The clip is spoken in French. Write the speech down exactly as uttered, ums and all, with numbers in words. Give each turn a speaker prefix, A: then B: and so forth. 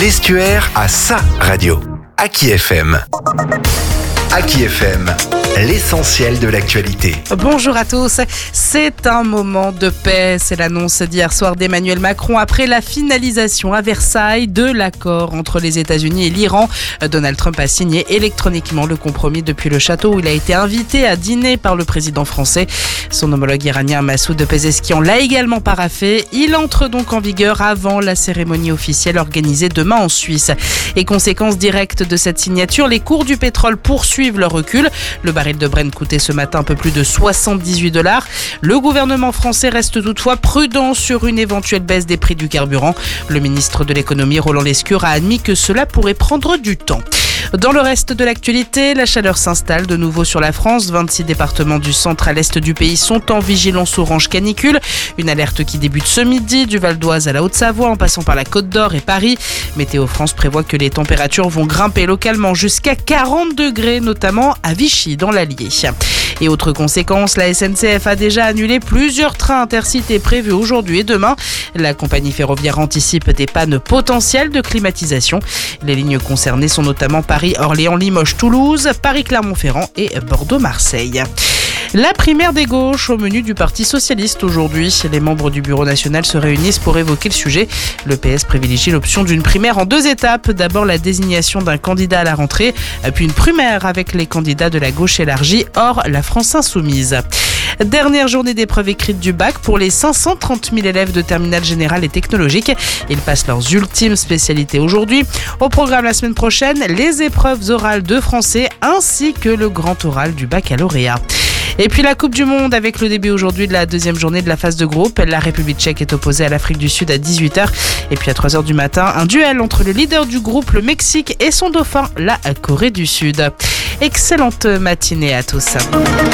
A: L'Estuaire a sa radio. Aki F M. Aki F M, l'essentiel de l'actualité.
B: Bonjour à tous, c'est un moment de paix, c'est l'annonce d'hier soir d'Emmanuel Macron après la finalisation à Versailles de l'accord entre les États-Unis et l'Iran. Donald Trump a signé électroniquement le compromis depuis le château où il a été invité à dîner par le président français. Son homologue iranien Massoud Pezeshkian l'a également paraphé. Il entre donc en vigueur avant la cérémonie officielle organisée demain en Suisse. Et conséquence directe de cette signature, les cours du pétrole poursuivent leur recul. Le baril de Brent coûtait ce matin un peu plus de soixante-dix-huit dollars. Le gouvernement français reste toutefois prudent sur une éventuelle baisse des prix du carburant. Le ministre de l'économie Roland Lescure a admis que cela pourrait prendre du temps. Dans le reste de l'actualité, la chaleur s'installe de nouveau sur la France. vingt-six départements du centre à l'est du pays sont en vigilance orange canicule. Une alerte qui débute ce midi du Val d'Oise à la Haute-Savoie en passant par la Côte d'Or et Paris. Météo France prévoit que les températures vont grimper localement jusqu'à quarante degrés, notamment à Vichy dans l'Allier. Et autre conséquence, la S N C F a déjà annulé plusieurs trains intercités prévus aujourd'hui et demain. La compagnie ferroviaire anticipe des pannes potentielles de climatisation. Les lignes concernées sont notamment Paris-Orléans-Limoges-Toulouse, Paris-Clermont-Ferrand et Bordeaux-Marseille. La primaire des gauches au menu du Parti socialiste aujourd'hui. Les membres du bureau national se réunissent pour évoquer le sujet. Le P S privilégie l'option d'une primaire en deux étapes. D'abord la désignation d'un candidat à la rentrée, puis une primaire avec les candidats de la gauche élargie, hors la France insoumise. Dernière journée d'épreuve écrite du bac pour les cinq cent trente mille élèves de terminale générale et technologique. Ils passent leurs ultimes spécialités aujourd'hui. Au programme la semaine prochaine, les épreuves orales de français ainsi que le grand oral du baccalauréat. Et puis la Coupe du Monde avec le début aujourd'hui de la deuxième journée de la phase de groupe. La République tchèque est opposée à l'Afrique du Sud à dix-huit heures. Et puis à trois heures du matin, un duel entre le leader du groupe, le Mexique, et son dauphin, la Corée du Sud. Excellente matinée à tous.